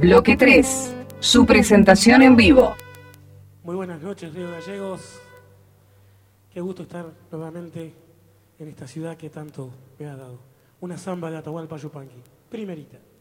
Bloque 3, su presentación en vivo. Muy buenas noches, Río Gallegos. Qué gusto estar nuevamente en esta ciudad que tanto me ha dado. Una samba de Atahualpa Yupanqui, primerita.